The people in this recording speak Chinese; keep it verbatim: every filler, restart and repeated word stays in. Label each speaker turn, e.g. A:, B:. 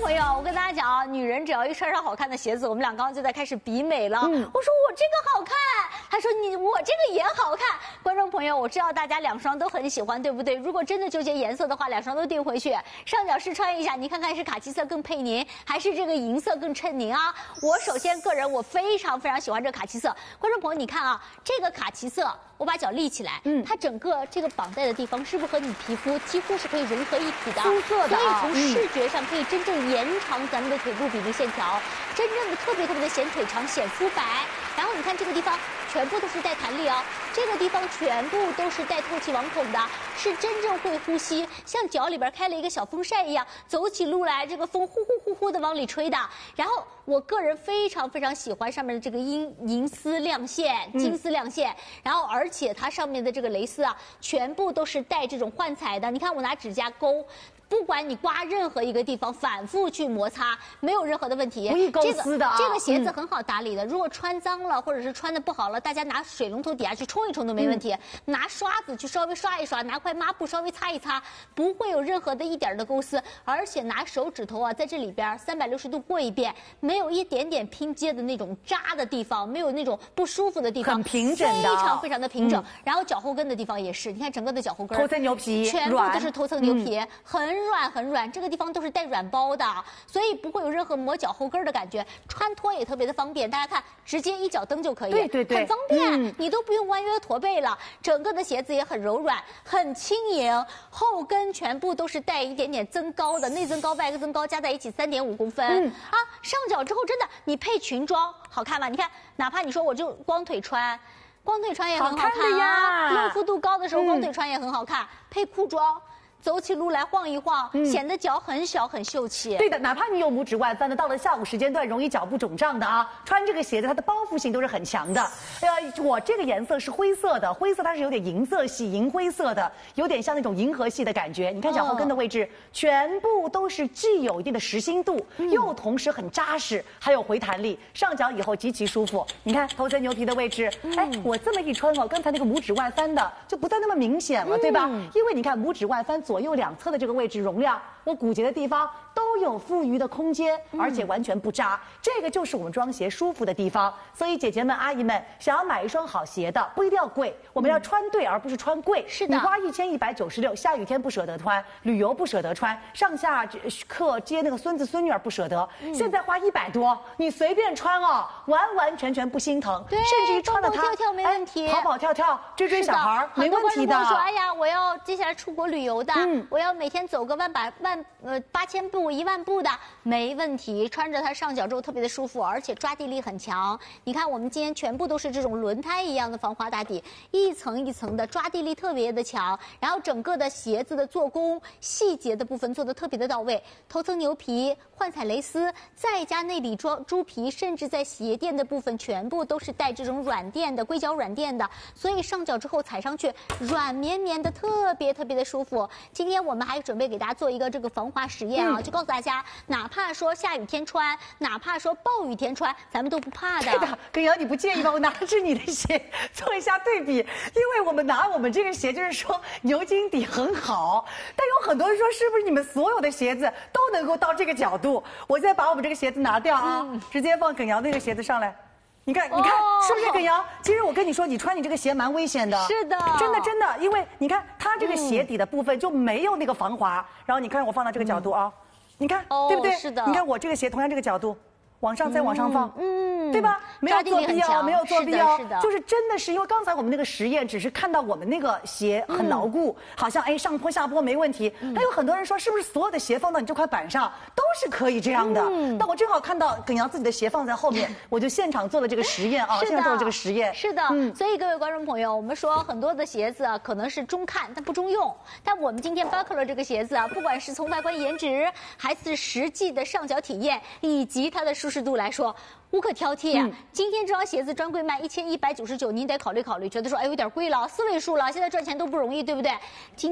A: 朋友，我跟大家讲啊，女人只要一穿上好看的鞋子，我们俩刚刚就在开始比美了。嗯、我说我这个好看，他说你我这个也好看。观众朋友，我知道大家两双都很喜欢，对不对？如果真的纠结颜色的话，两双都订回去，上脚试穿一下，你看看是卡其色更配您，还是这个银色更衬您啊？我首先个人我非常非常喜欢这个卡其色。观众朋友，你看啊，这个卡其色，我把脚立起来，嗯，它整个这个绑带的地方是不是和你皮肤几乎是可以融合一体的？肤色的，所以从视觉上可以真正延长咱们的腿部比例线条，真正的特别特别的显腿长、显肤白。然后你看这个地方全部都是带弹力哦，这个地方全部都是带透气网孔的，是真正会呼吸，像脚里边开了一个小风扇一样，走起路来这个风呼呼呼呼的往里吹的。然后我个人非常非常喜欢上面的这个银银丝亮线、金丝亮线，嗯、然后而且它上面的这个蕾丝啊，全部都是带这种幻彩的。你看我拿指甲勾。不管你刮任何一个地方，反复去摩擦，没有任何的问题。
B: 不易勾丝的啊。
A: 这个这个鞋子很好打理的，嗯、如果穿脏了或者是穿的不好了，大家拿水龙头底下去冲一冲都没问题，嗯、拿刷子去稍微刷一刷，拿块抹布稍微擦一擦，不会有任何的一点的勾丝。而且拿手指头啊，在这里边三百六十度过一遍，没有一点点拼接的那种扎的地方，没有那种不舒服的地方，
B: 很平整的，
A: 非常非常的平整。嗯、然后脚后跟的地方也是，你看整个的脚后跟，
B: 头层牛皮，
A: 全部都是头层牛皮，嗯、很软很软。这个地方都是带软包的，所以不会有任何磨脚后跟的感觉，穿脱也特别的方便。大家看，直接一脚蹬就可以，
B: 对对对，
A: 很方便，
B: 嗯、
A: 你都不用弯腰驼背了。整个的鞋子也很柔软，很轻盈，后跟全部都是带一点点增高的，内增高、外增高加在一起三点五公分、嗯、啊。上脚之后真的，你配裙装好看吗？你看，哪怕你说我就光腿穿。光腿穿也很好看啊，
B: 好看的呀，
A: 露肤度高的时候，光腿穿也很好看，嗯、配裤装。走起路来晃一晃，嗯、显得脚很小很秀气。
B: 对的，哪怕你有拇指外翻的，到了下午时间段容易脚部肿胀的啊，穿这个鞋子它的包覆性都是很强的。呃，我这个颜色是灰色的，灰色它是有点银色系、银灰色的，有点像那种银河系的感觉。你看脚后跟的位置，哦、全部都是既有一定的实心度，嗯、又同时很扎实，还有回弹力，上脚以后极其舒服。你看头层牛皮的位置，嗯、哎，我这么一穿哦，刚才那个拇指外翻的就不再那么明显了，嗯、对吧？因为你看拇指外翻。左右两侧的这个位置容量，我骨节的地方都有富余的空间，而且完全不扎，嗯、这个就是我们装鞋舒服的地方。所以姐姐们、阿姨们，想要买一双好鞋的，不一定要贵，我们要穿对，而不是穿贵。
A: 是的，
B: 你花一千一百九十六，下雨天不舍得穿，旅游不舍得穿，上下课接那个孙子孙女儿不舍得。嗯、现在花一百多，你随便穿哦，完完全全不心疼，
A: 对，
B: 甚至于穿了它，
A: 跑跑跳跳没问题，
B: 哎、跑跑跳跳追追小孩没问题的。
A: 很多观众朋友说，哎呀，我要接下来出国旅游的。嗯、我要每天走个万把万呃八千步一万步的没问题，穿着它上脚之后特别的舒服，而且抓地力很强。你看我们今天全部都是这种轮胎一样的防滑打底，一层一层的抓地力特别的强，然后整个的鞋子的做工细节的部分做的特别的到位，头层牛皮、幻彩蕾丝，再加内里装猪皮，甚至在鞋垫的部分全部都是带这种软垫的硅胶软垫的，所以上脚之后踩上去软绵绵的，特别特别的舒服。今天我们还准备给大家做一个这个防滑实验啊，嗯、就告诉大家，哪怕说下雨天穿，哪怕说暴雨天穿，咱们都不怕的。
B: 对的，耿瑶，你不介意吗？我拿着你的鞋做一下对比，因为我们拿我们这个鞋，就是说牛筋底很好，但有很多人说，是不是你们所有的鞋子都能够到这个角度？我现在把我们这个鞋子拿掉啊，嗯、直接放耿瑶那个鞋子上来。你看，你看，哦、是不是耿瑶？其实我跟你说，你穿你这个鞋蛮危险的。
A: 是的，
B: 真的真的，因为你看它这个鞋底的部分就没有那个防滑。嗯、然后你看我放到这个角度啊，嗯、你看，哦、对不对？
A: 是的。
B: 你看我这个鞋同样这个角度，往上再往上放，
A: 嗯，
B: 对吧？没有做必要，没有做必要，
A: 是的，
B: 就是真的是因为刚才我们那个实验只是看到我们那个鞋很牢固，嗯、好像哎上坡下坡没问题。嗯、还有很多人说，是不是所有的鞋放到你这块板上都是可以这样的？嗯、但我正好看到耿瑶自己的鞋放在后面，我就现场做了这个实验啊，现在做了这个实验。
A: 是的，嗯、所以各位观众朋友，我们说很多的鞋子啊，可能是中看但不中用，但我们今天 Buckler 这个鞋子啊，不管是从外观颜值，还是实际的上脚体验，以及它的舒适度来说，无可挑剔啊！嗯、今天这双鞋子专柜卖一千一百九十九，您得考虑考虑，觉得说哎有点贵了，四位数了，现在赚钱都不容易，对不对？今